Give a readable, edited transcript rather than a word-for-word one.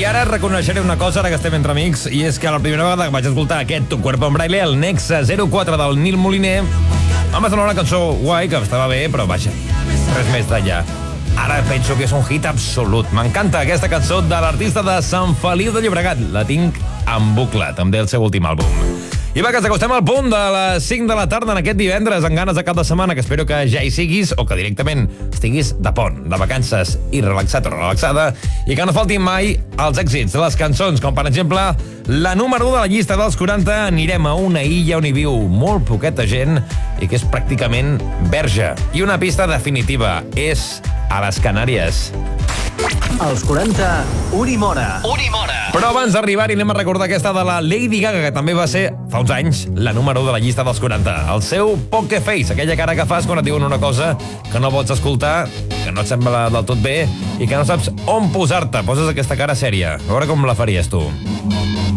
ara reconeixeré una cosa, ara que estem entre amics, i és que la primera vegada que vaig escoltar aquest Tu cuerpo en braille, el Nexa 04 del Nil Moliner, em va semblar una cançó guai, que estava bé, però vaja, res més d'allà. Ara penso que és un hit absolut. M'encanta aquesta cançó de l'artista de Sant Feliu de Llobregat. La tinc en bucle, també el seu últim àlbum. I va, que ens acostem al punt de les 5 de la tarda en aquest divendres, amb ganes de cap de setmana, que espero que ja hi siguis o que directament estiguis de pont, de vacances i relaxat o relaxada, i que no faltin mai els èxits de les cançons, com per exemple la número 1 de la llista dels 40, anirem a una illa on hi viu molt poqueta gent i que és pràcticament verge. I una pista definitiva, és a les Canàries. Als 40, Unimora. Però abans d'arribar-hi anem a recordar aquesta de la Lady Gaga, que també va ser, fa uns anys, la número 1 de la llista dels 40. El seu poker face, aquella cara que fas quan et diuen una cosa que no pots escoltar, que no et sembla del tot bé i que no saps on posar-te. Poses aquesta cara sèria. A veure com la faries tu.